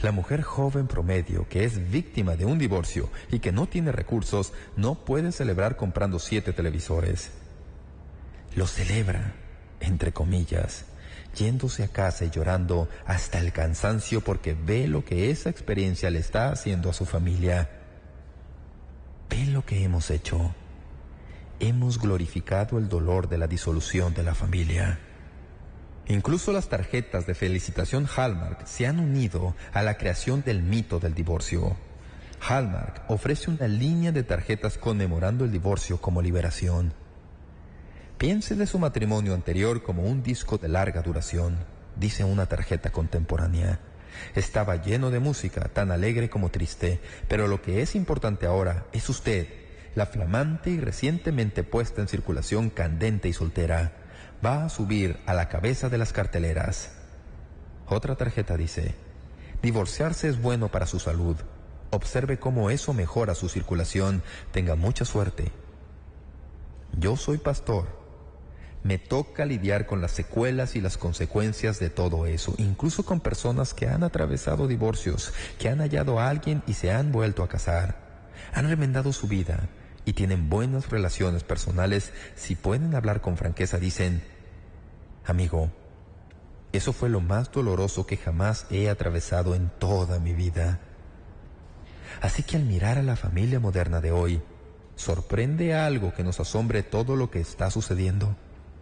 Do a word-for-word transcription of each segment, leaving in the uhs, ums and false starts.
La mujer joven promedio que es víctima de un divorcio y que no tiene recursos no puede celebrar comprando siete televisores. Lo celebra, entre comillas, yéndose a casa y llorando hasta el cansancio porque ve lo que esa experiencia le está haciendo a su familia. ¿Ve lo que hemos hecho? Hemos glorificado el dolor de la disolución de la familia. Incluso las tarjetas de felicitación Hallmark se han unido a la creación del mito del divorcio. Hallmark ofrece una línea de tarjetas conmemorando el divorcio como liberación. Piense de su matrimonio anterior como un disco de larga duración, dice una tarjeta contemporánea. Estaba lleno de música, tan alegre como triste, pero lo que es importante ahora es usted, la flamante y recientemente puesta en circulación candente y soltera. Va a subir a la cabeza de las carteleras. Otra tarjeta dice: divorciarse es bueno para su salud. Observe cómo eso mejora su circulación. Tenga mucha suerte. Yo soy pastor. Me toca lidiar con las secuelas y las consecuencias de todo eso, incluso con personas que han atravesado divorcios, que han hallado a alguien y se han vuelto a casar. Han remendado su vida y tienen buenas relaciones personales. Si pueden hablar con franqueza, dicen: amigo, eso fue lo más doloroso que jamás he atravesado en toda mi vida. Así que al mirar a la familia moderna de hoy, ¿sorprende algo que nos asombre todo lo que está sucediendo?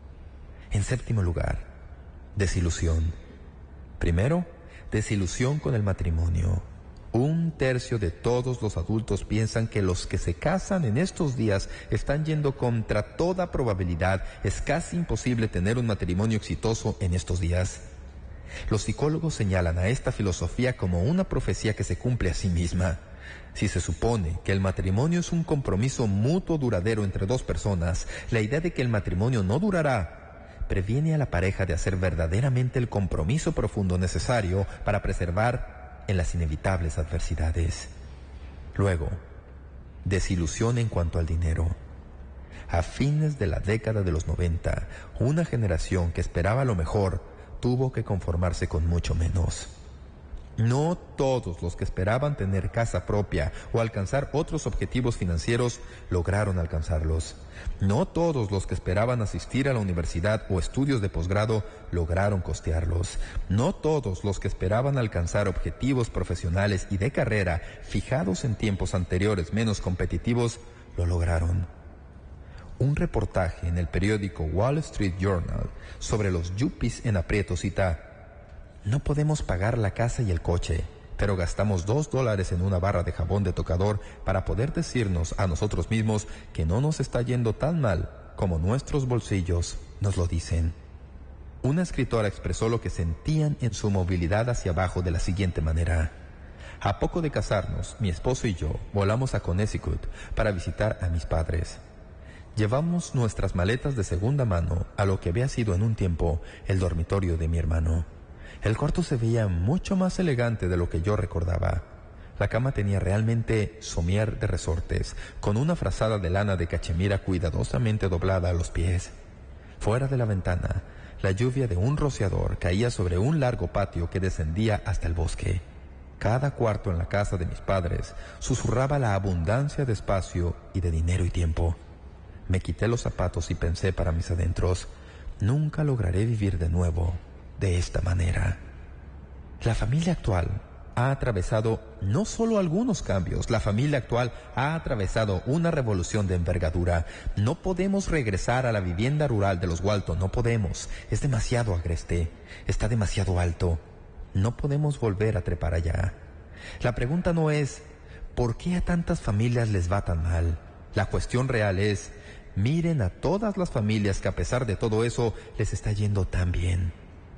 En séptimo lugar, desilusión. Primero, desilusión con el matrimonio. Un tercio de todos los adultos piensan que los que se casan en estos días están yendo contra toda probabilidad. Es casi imposible tener un matrimonio exitoso en estos días. Los psicólogos señalan a esta filosofía como una profecía que se cumple a sí misma. Si se supone que el matrimonio es un compromiso mutuo duradero entre dos personas, la idea de que el matrimonio no durará previene a la pareja de hacer verdaderamente el compromiso profundo necesario para preservar en las inevitables adversidades. Luego, desilusión en cuanto al dinero. A fines de la década de los noventa, una generación que esperaba lo mejor tuvo que conformarse con mucho menos. No todos los que esperaban tener casa propia o alcanzar otros objetivos financieros lograron alcanzarlos. No todos los que esperaban asistir a la universidad o estudios de posgrado lograron costearlos. No todos los que esperaban alcanzar objetivos profesionales y de carrera fijados en tiempos anteriores menos competitivos lo lograron. Un reportaje en el periódico Wall Street Journal sobre los yuppies en aprieto cita: no podemos pagar la casa y el coche, pero gastamos dos dólares en una barra de jabón de tocador para poder decirnos a nosotros mismos que no nos está yendo tan mal como nuestros bolsillos nos lo dicen. Una escritora expresó lo que sentían en su movilidad hacia abajo de la siguiente manera: a poco de casarnos, mi esposo y yo volamos a Connecticut para visitar a mis padres. Llevamos nuestras maletas de segunda mano a lo que había sido en un tiempo el dormitorio de mi hermano. El cuarto se veía mucho más elegante de lo que yo recordaba. La cama tenía realmente somier de resortes, con una frazada de lana de cachemira cuidadosamente doblada a los pies. Fuera de la ventana, la lluvia de un rociador caía sobre un largo patio que descendía hasta el bosque. Cada cuarto en la casa de mis padres susurraba la abundancia de espacio y de dinero y tiempo. Me quité los zapatos y pensé para mis adentros: nunca lograré vivir de nuevo de esta manera. La familia actual ha atravesado no solo algunos cambios, la familia actual ha atravesado una revolución de envergadura. No podemos regresar a la vivienda rural de los Walton, no podemos. Es demasiado agreste, está demasiado alto. No podemos volver a trepar allá. La pregunta no es ¿por qué a tantas familias les va tan mal? La cuestión real es: miren a todas las familias que a pesar de todo eso les está yendo tan bien.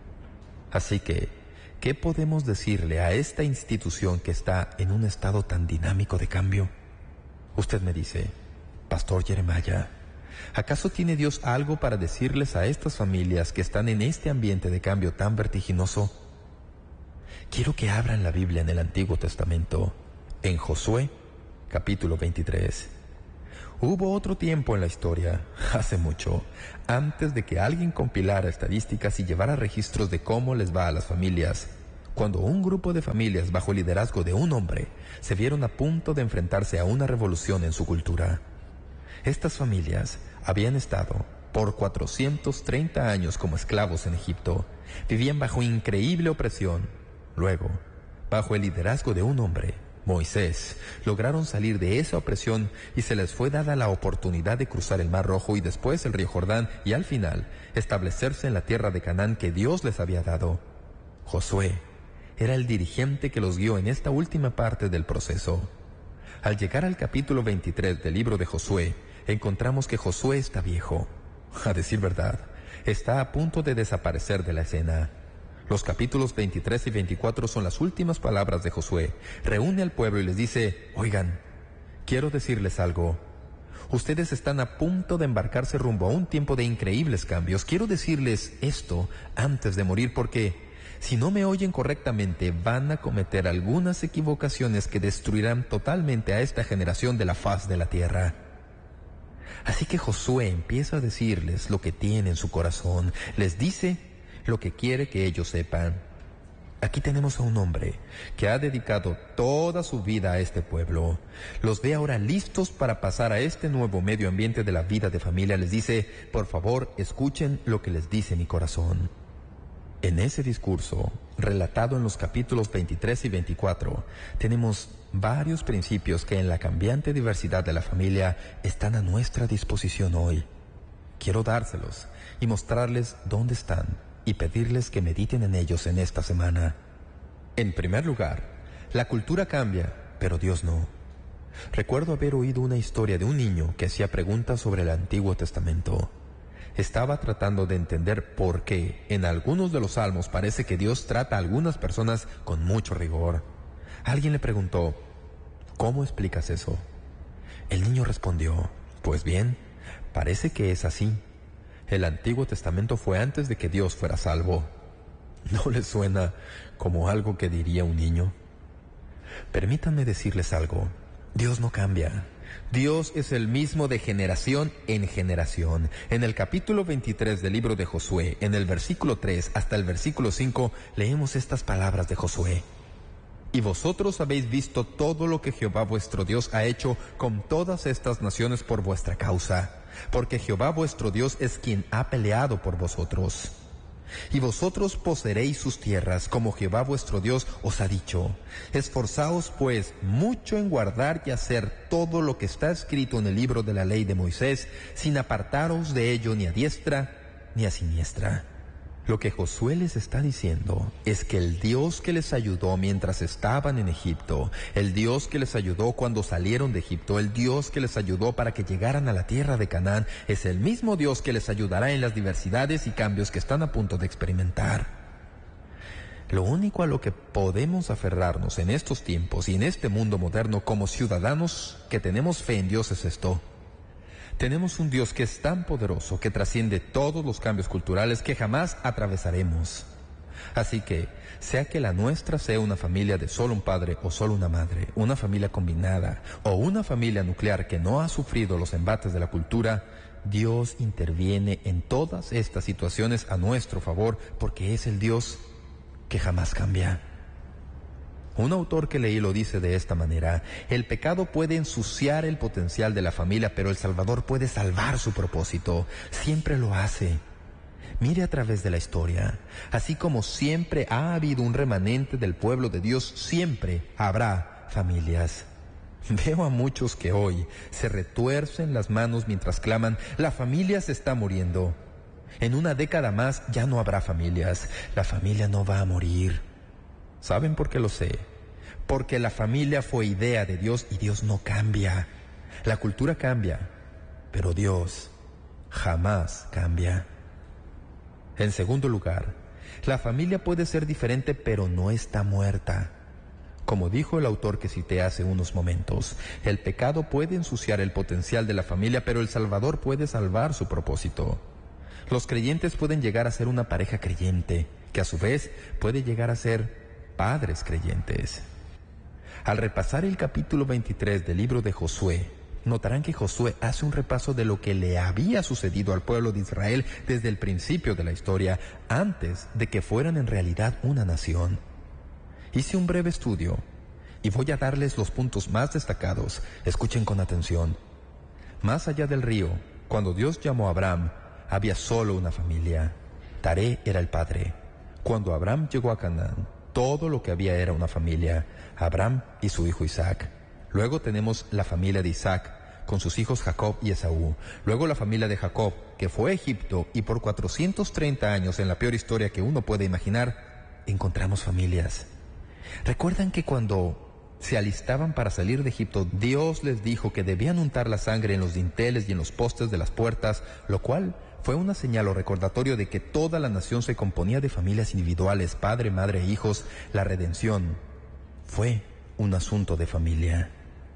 Así que, ¿qué podemos decirle a esta institución que está en un estado tan dinámico de cambio? Usted me dice: Pastor Jeremiah, ¿acaso tiene Dios algo para decirles a estas familias que están en este ambiente de cambio tan vertiginoso? Quiero que abran la Biblia en el Antiguo Testamento, en Josué, capítulo veintitrés. Hubo otro tiempo en la historia, hace mucho, antes de que alguien compilara estadísticas y llevara registros de cómo les va a las familias, cuando un grupo de familias bajo el liderazgo de un hombre se vieron a punto de enfrentarse a una revolución en su cultura. Estas familias habían estado por cuatrocientos treinta años como esclavos en Egipto, vivían bajo increíble opresión. Luego, bajo el liderazgo de un hombre, Moisés, lograron salir de esa opresión y se les fue dada la oportunidad de cruzar el Mar Rojo y después el río Jordán y al final establecerse en la tierra de Canaán que Dios les había dado. Josué era el dirigente que los guió en esta última parte del proceso. Al llegar al capítulo veintitrés del libro de Josué, encontramos que Josué está viejo. A decir verdad, está a punto de desaparecer de la escena. Los capítulos veintitrés y veinticuatro son las últimas palabras de Josué. Reúne al pueblo y les dice: oigan, quiero decirles algo. Ustedes están a punto de embarcarse rumbo a un tiempo de increíbles cambios. Quiero decirles esto antes de morir porque, si no me oyen correctamente, van a cometer algunas equivocaciones que destruirán totalmente a esta generación de la faz de la tierra. Así que Josué empieza a decirles lo que tiene en su corazón. Les dice lo que quiere que ellos sepan. Aquí tenemos a un hombre que ha dedicado toda su vida a este pueblo. Los ve ahora listos para pasar a este nuevo medio ambiente de la vida de familia. Les dice: por favor, escuchen lo que les dice mi corazón. En ese discurso, relatado en los capítulos veintitrés y veinticuatro, tenemos varios principios que en la cambiante diversidad de la familia están a nuestra disposición hoy. Quiero dárselos y mostrarles dónde están y pedirles que mediten en ellos en esta semana. En primer lugar, la cultura cambia, pero Dios no. Recuerdo haber oído una historia de un niño que hacía preguntas sobre el Antiguo Testamento. Estaba tratando de entender por qué en algunos de los salmos parece que Dios trata a algunas personas con mucho rigor. Alguien le preguntó: ¿cómo explicas eso? El niño respondió: pues bien, parece que es así. El Antiguo Testamento fue antes de que Dios fuera salvo. ¿No les suena como algo que diría un niño? Permítanme decirles algo. Dios no cambia. Dios es el mismo de generación en generación. En el capítulo veintitrés del libro de Josué, en el versículo tres hasta el versículo cinco, leemos estas palabras de Josué. Y vosotros habéis visto todo lo que Jehová vuestro Dios ha hecho con todas estas naciones por vuestra causa, porque Jehová vuestro Dios es quien ha peleado por vosotros. Y vosotros poseeréis sus tierras, como Jehová vuestro Dios os ha dicho. Esforzaos pues mucho en guardar y hacer todo lo que está escrito en el libro de la ley de Moisés, sin apartaros de ello ni a diestra ni a siniestra. Lo que Josué les está diciendo es que el Dios que les ayudó mientras estaban en Egipto, el Dios que les ayudó cuando salieron de Egipto, el Dios que les ayudó para que llegaran a la tierra de Canaán, es el mismo Dios que les ayudará en las diversidades y cambios que están a punto de experimentar. Lo único a lo que podemos aferrarnos en estos tiempos y en este mundo moderno como ciudadanos que tenemos fe en Dios es esto: tenemos un Dios que es tan poderoso que trasciende todos los cambios culturales que jamás atravesaremos. Así que, sea que la nuestra sea una familia de solo un padre o solo una madre, una familia combinada o una familia nuclear que no ha sufrido los embates de la cultura, Dios interviene en todas estas situaciones a nuestro favor porque es el Dios que jamás cambia. Un autor que leí lo dice de esta manera: el pecado puede ensuciar el potencial de la familia, pero el Salvador puede salvar su propósito. Siempre lo hace. Mire a través de la historia. Así como siempre ha habido un remanente del pueblo de Dios, siempre habrá familias. Veo a muchos que hoy se retuercen las manos mientras claman: la familia se está muriendo. En una década más ya no habrá familias. La familia no va a morir. ¿Saben por qué lo sé? Porque la familia fue idea de Dios y Dios no cambia. La cultura cambia, pero Dios jamás cambia. En segundo lugar, la familia puede ser diferente, pero no está muerta. Como dijo el autor que cité hace unos momentos, el pecado puede ensuciar el potencial de la familia, pero el Salvador puede salvar su propósito. Los creyentes pueden llegar a ser una pareja creyente, que a su vez puede llegar a ser padres creyentes. Al repasar el capítulo veintitrés del libro de Josué, notarán que Josué hace un repaso de lo que le había sucedido al pueblo de Israel desde el principio de la historia, antes de que fueran en realidad una nación. Hice un breve estudio y voy a darles los puntos más destacados. Escuchen con atención. Más allá del río, cuando Dios llamó a Abraham, había solo una familia. Taré era el padre. Cuando Abraham llegó a Canaán, todo lo que había era una familia, Abraham y su hijo Isaac. Luego tenemos la familia de Isaac, con sus hijos Jacob y Esaú. Luego la familia de Jacob, que fue a Egipto, y por cuatrocientos treinta años, en la peor historia que uno puede imaginar, encontramos familias. ¿Recuerdan que cuando se alistaban para salir de Egipto, Dios les dijo que debían untar la sangre en los dinteles y en los postes de las puertas, lo cual fue una señal o recordatorio de que toda la nación se componía de familias individuales, padre, madre e hijos? La redención fue un asunto de familia.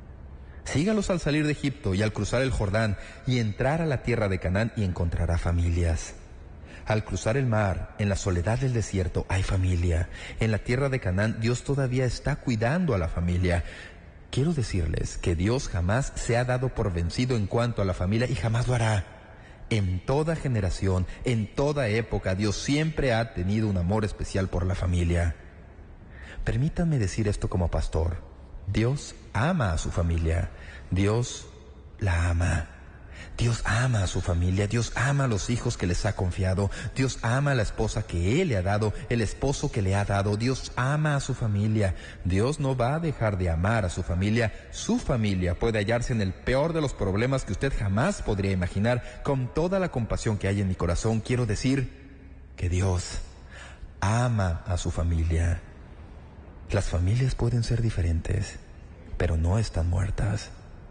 Sígalos al salir de Egipto y al cruzar el Jordán y entrar a la tierra de Canaán y encontrará familias. Al cruzar el mar, en la soledad del desierto, hay familia. En la tierra de Canaán, Dios todavía está cuidando a la familia. Quiero decirles que Dios jamás se ha dado por vencido en cuanto a la familia y jamás lo hará. En toda generación, en toda época, Dios siempre ha tenido un amor especial por la familia. Permítanme decir esto como pastor. Dios ama a su familia. Dios la ama. Dios ama a su familia, Dios ama a los hijos que les ha confiado, Dios ama a la esposa que Él le ha dado, el esposo que le ha dado, Dios ama a su familia. Dios no va a dejar de amar a su familia. Su familia puede hallarse en el peor de los problemas que usted jamás podría imaginar. Con toda la compasión que hay en mi corazón, quiero decir que Dios ama a su familia. Las familias pueden ser diferentes, pero no están muertas.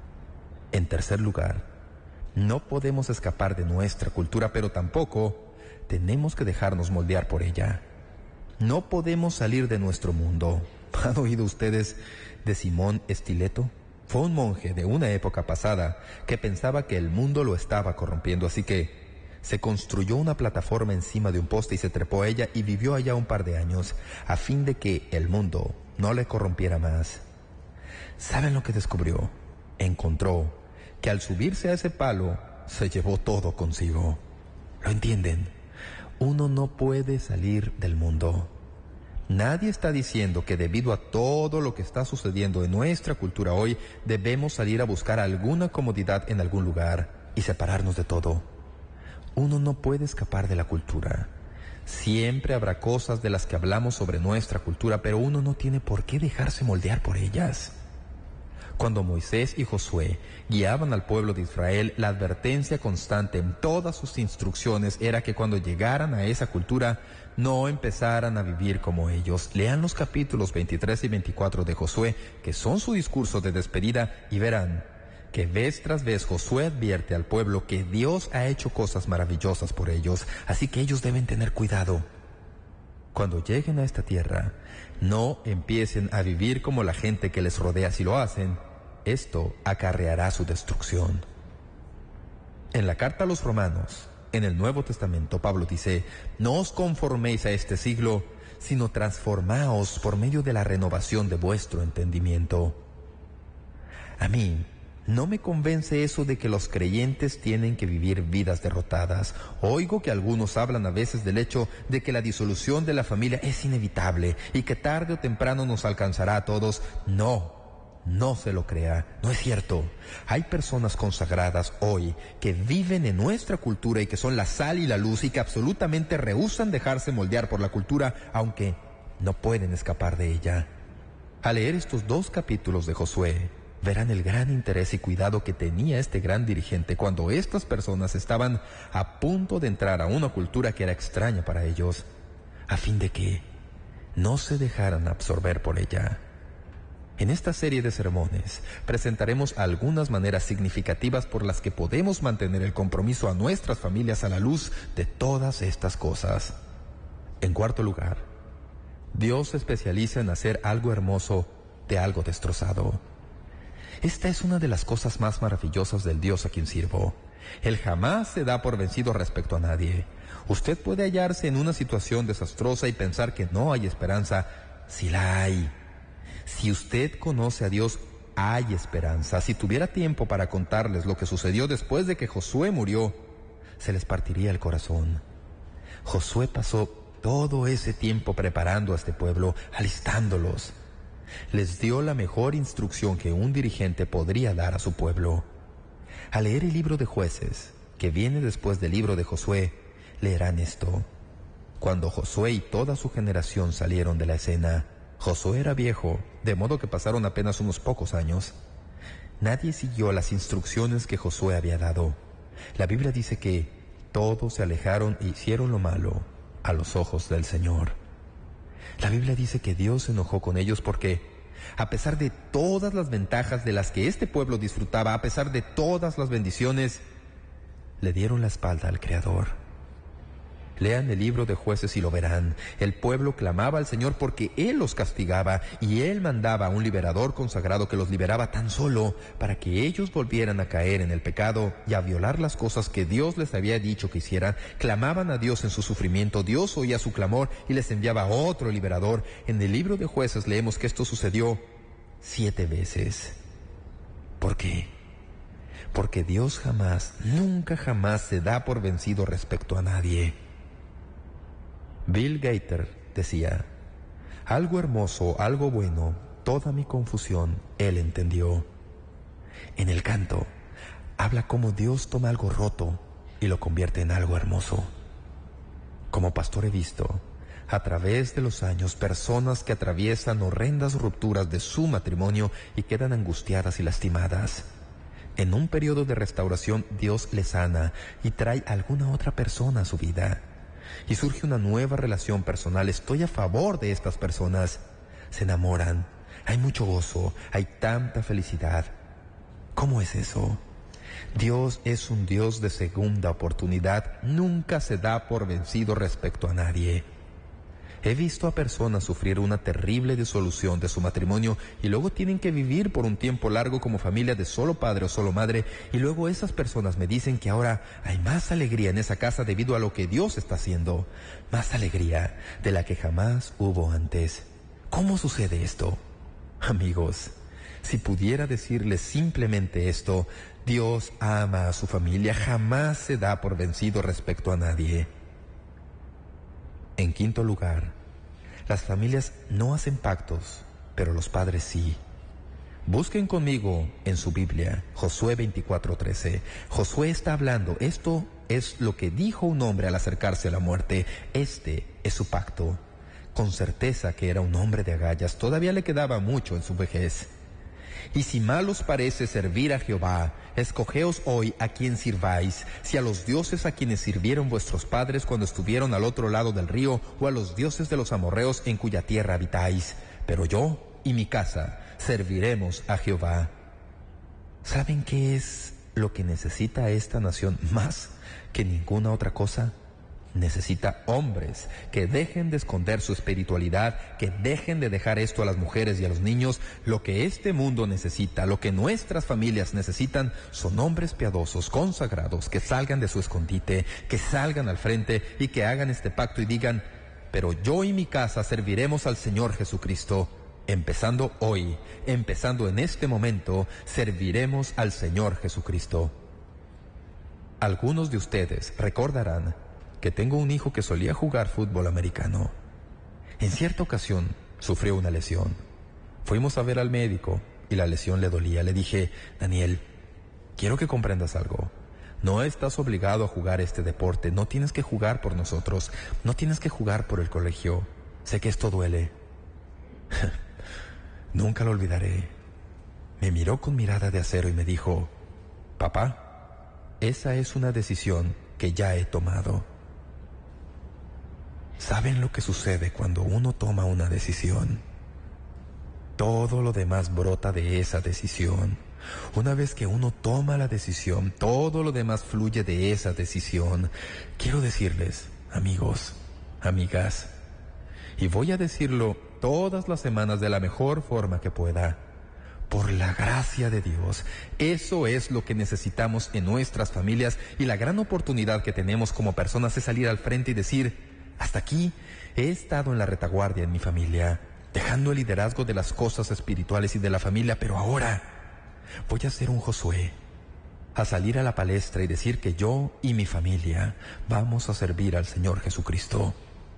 En tercer lugar, no podemos escapar de nuestra cultura, pero tampoco tenemos que dejarnos moldear por ella. No podemos salir de nuestro mundo. ¿Han oído ustedes de Simón Estileto? Fue un monje de una época pasada que pensaba que el mundo lo estaba corrompiendo, así que se construyó una plataforma encima de un poste y se trepó a ella y vivió allá un par de años a fin de que el mundo no le corrompiera más. ¿Saben lo que descubrió? Encontró que al subirse a ese palo, se llevó todo consigo. ¿Lo entienden? Uno no puede salir del mundo. Nadie está diciendo que debido a todo lo que está sucediendo en nuestra cultura hoy, debemos salir a buscar alguna comodidad en algún lugar y separarnos de todo. Uno no puede escapar de la cultura. Siempre habrá cosas de las que hablamos sobre nuestra cultura, pero uno no tiene por qué dejarse moldear por ellas. Cuando Moisés y Josué guiaban al pueblo de Israel, la advertencia constante en todas sus instrucciones era que cuando llegaran a esa cultura, no empezaran a vivir como ellos. Lean los capítulos veintitrés y veinticuatro de Josué, que son su discurso de despedida, y verán que vez tras vez Josué advierte al pueblo que Dios ha hecho cosas maravillosas por ellos, así que ellos deben tener cuidado. Cuando lleguen a esta tierra, no empiecen a vivir como la gente que les rodea. Si lo hacen, esto acarreará su destrucción. En la carta a los Romanos, en el Nuevo Testamento, Pablo dice: no os conforméis a este siglo, sino transformaos por medio de la renovación de vuestro entendimiento. A mí no me convence eso de que los creyentes tienen que vivir vidas derrotadas. Oigo que algunos hablan a veces del hecho de que la disolución de la familia es inevitable y que tarde o temprano nos alcanzará a todos. No, no se lo crea, no es cierto. Hay personas consagradas hoy que viven en nuestra cultura y que son la sal y la luz y que absolutamente rehúsan dejarse moldear por la cultura, aunque no pueden escapar de ella. Al leer estos dos capítulos de Josué, verán el gran interés y cuidado que tenía este gran dirigente cuando estas personas estaban a punto de entrar a una cultura que era extraña para ellos, a fin de que no se dejaran absorber por ella. En esta serie de sermones presentaremos algunas maneras significativas por las que podemos mantener el compromiso a nuestras familias a la luz de todas estas cosas. En cuarto lugar, Dios se especializa en hacer algo hermoso de algo destrozado. Esta es una de las cosas más maravillosas del Dios a quien sirvo. Él jamás se da por vencido respecto a nadie. Usted puede hallarse en una situación desastrosa y pensar que no hay esperanza. Sí la hay. Si usted conoce a Dios, hay esperanza. Si tuviera tiempo para contarles lo que sucedió después de que Josué murió, se les partiría el corazón. Josué pasó todo ese tiempo preparando a este pueblo, alistándolos. Les dio la mejor instrucción que un dirigente podría dar a su pueblo. Al leer el libro de Jueces, que viene después del libro de Josué, leerán esto. Cuando Josué y toda su generación salieron de la escena, Josué era viejo, de modo que pasaron apenas unos pocos años. Nadie siguió las instrucciones que Josué había dado. La Biblia dice que todos se alejaron e hicieron lo malo a los ojos del Señor. La Biblia dice que Dios se enojó con ellos porque, a pesar de todas las ventajas de las que este pueblo disfrutaba, a pesar de todas las bendiciones, le dieron la espalda al Creador. Lean el libro de Jueces y lo verán. El pueblo clamaba al Señor porque Él los castigaba y Él mandaba a un liberador consagrado que los liberaba tan solo para que ellos volvieran a caer en el pecado y a violar las cosas que Dios les había dicho que hicieran. Clamaban a Dios en su sufrimiento, Dios oía su clamor y les enviaba otro liberador. En el libro de Jueces leemos que esto sucedió siete veces. ¿Por qué? Porque Dios jamás, nunca jamás se da por vencido respecto a nadie. Bill Gaither decía, algo hermoso, algo bueno, toda mi confusión, él entendió. En el canto, habla cómo Dios toma algo roto y lo convierte en algo hermoso. Como pastor he visto, a través de los años, personas que atraviesan horrendas rupturas de su matrimonio y quedan angustiadas y lastimadas. En un periodo de restauración, Dios les sana y trae a alguna otra persona a su vida. Y surge una nueva relación personal. Estoy a favor de estas personas. Se enamoran. Hay mucho gozo. Hay tanta felicidad. ¿Cómo es eso? Dios es un Dios de segunda oportunidad. Nunca se da por vencido respecto a nadie. He visto a personas sufrir una terrible disolución de su matrimonio y luego tienen que vivir por un tiempo largo como familia de solo padre o solo madre, y luego esas personas me dicen que ahora hay más alegría en esa casa debido a lo que Dios está haciendo, más alegría de la que jamás hubo antes. ¿Cómo sucede esto? Amigos, si pudiera decirles simplemente esto: Dios ama a su familia, jamás se da por vencido respecto a nadie. En quinto lugar, las familias no hacen pactos, pero los padres sí. Busquen conmigo en su Biblia Josué veinticuatro trece. Josué está hablando. Esto es lo que dijo un hombre al acercarse a la muerte. Este es su pacto. Con certeza que era un hombre de agallas, todavía le quedaba mucho en su vejez. Y si mal os parece servir a Jehová, escogeos hoy a quien sirváis, si a los dioses a quienes sirvieron vuestros padres cuando estuvieron al otro lado del río, o a los dioses de los amorreos en cuya tierra habitáis. Pero yo y mi casa serviremos a Jehová. ¿Saben qué es lo que necesita esta nación más que ninguna otra cosa? Necesita hombres que dejen de esconder su espiritualidad, que dejen de dejar esto a las mujeres y a los niños. Lo que este mundo necesita, lo que nuestras familias necesitan, son hombres piadosos, consagrados, que salgan de su escondite, que salgan al frente y que hagan este pacto y digan: pero yo y mi casa serviremos al Señor Jesucristo. Empezando hoy, empezando en este momento, serviremos al Señor Jesucristo. Algunos de ustedes recordarán que tengo un hijo que solía jugar fútbol americano. En cierta ocasión sufrió una lesión. Fuimos a ver al médico y la lesión le dolía. Le dije: Daniel, quiero que comprendas algo. No estás obligado a jugar este deporte. No tienes que jugar por nosotros. No tienes que jugar por el colegio. Sé que esto duele. Nunca lo olvidaré. Me miró con mirada de acero y me dijo: papá, esa es una decisión que ya he tomado. ¿Saben lo que sucede cuando uno toma una decisión? Todo lo demás brota de esa decisión. Una vez que uno toma la decisión, todo lo demás fluye de esa decisión. Quiero decirles, amigos, amigas, y voy a decirlo todas las semanas de la mejor forma que pueda: por la gracia de Dios, eso es lo que necesitamos en nuestras familias, y la gran oportunidad que tenemos como personas es salir al frente y decir: hasta aquí he estado en la retaguardia en mi familia, dejando el liderazgo de las cosas espirituales y de la familia, pero ahora voy a ser un Josué, a salir a la palestra y decir que yo y mi familia vamos a servir al Señor Jesucristo.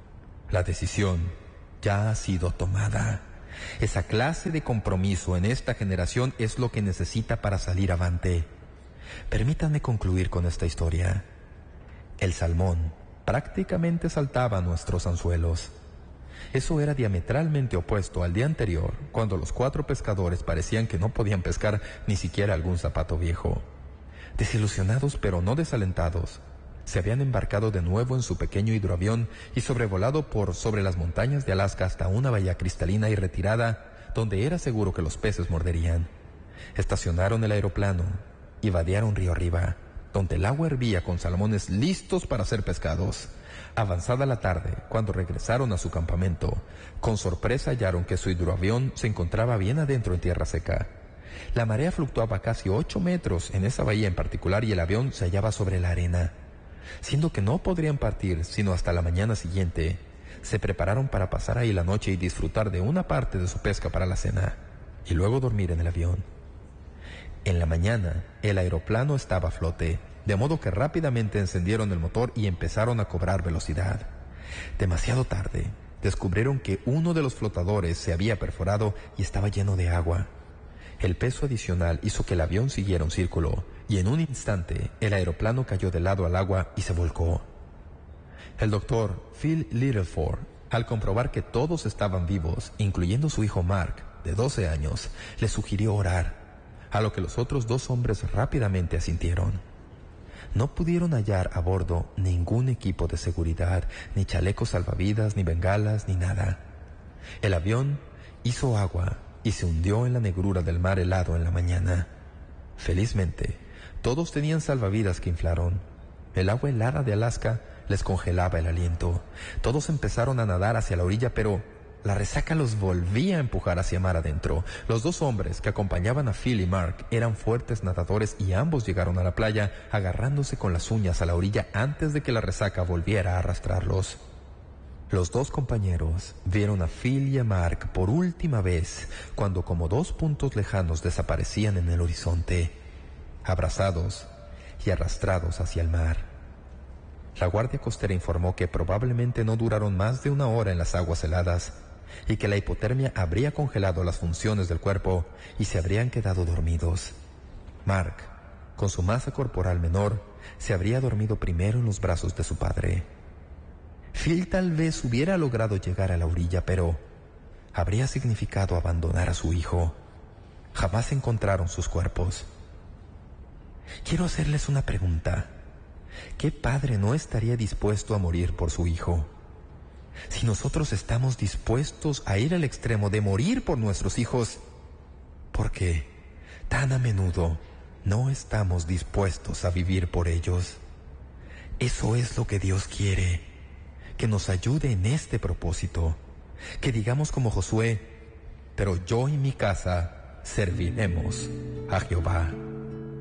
La decisión ya ha sido tomada. Esa clase de compromiso en esta generación es lo que necesita para salir avante. Permítanme concluir con esta historia. El salmón prácticamente saltaba nuestros anzuelos. Eso era diametralmente opuesto al día anterior, cuando los cuatro pescadores parecían que no podían pescar ni siquiera algún zapato viejo. Desilusionados pero no desalentados, se habían embarcado de nuevo en su pequeño hidroavión y sobrevolado por sobre las montañas de Alaska hasta una bahía cristalina y retirada, donde era seguro que los peces morderían. Estacionaron el aeroplano y vadearon río arriba, donde el agua hervía con salmones listos para ser pescados. Avanzada la tarde, cuando regresaron a su campamento, con sorpresa hallaron que su hidroavión se encontraba bien adentro en tierra seca. La marea fluctuaba casi ocho metros en esa bahía en particular y el avión se hallaba sobre la arena. Siendo que no podrían partir sino hasta la mañana siguiente, se prepararon para pasar ahí la noche y disfrutar de una parte de su pesca para la cena, y luego dormir en el avión. En la mañana, el aeroplano estaba a flote, de modo que rápidamente encendieron el motor y empezaron a cobrar velocidad. Demasiado tarde, descubrieron que uno de los flotadores se había perforado y estaba lleno de agua. El peso adicional hizo que el avión siguiera un círculo, y en un instante el aeroplano cayó de lado al agua y se volcó. El doctor Phil Littleford, al comprobar que todos estaban vivos, incluyendo su hijo Mark, de doce años, le sugirió orar, a lo que los otros dos hombres rápidamente asintieron. No pudieron hallar a bordo ningún equipo de seguridad, ni chalecos salvavidas, ni bengalas, ni nada. El avión hizo agua y se hundió en la negrura del mar helado en la mañana. Felizmente, todos tenían salvavidas que inflaron. El agua helada de Alaska les congelaba el aliento. Todos empezaron a nadar hacia la orilla, pero la resaca los volvía a empujar hacia mar adentro. Los dos hombres que acompañaban a Phil y Mark eran fuertes nadadores y ambos llegaron a la playa agarrándose con las uñas a la orilla antes de que la resaca volviera a arrastrarlos. Los dos compañeros vieron a Phil y a Mark por última vez cuando como dos puntos lejanos desaparecían en el horizonte, abrazados y arrastrados hacia el mar. La guardia costera informó que probablemente no duraron más de una hora en las aguas heladas y que la hipotermia habría congelado las funciones del cuerpo y se habrían quedado dormidos. Mark, con su masa corporal menor, se habría dormido primero en los brazos de su padre. Phil tal vez hubiera logrado llegar a la orilla, pero habría significado abandonar a su hijo. Jamás encontraron sus cuerpos. Quiero hacerles una pregunta. ¿Qué padre no estaría dispuesto a morir por su hijo? Si nosotros estamos dispuestos a ir al extremo de morir por nuestros hijos, ¿por qué tan a menudo no estamos dispuestos a vivir por ellos? Eso es lo que Dios quiere, que nos ayude en este propósito, que digamos como Josué, pero yo y mi casa serviremos a Jehová.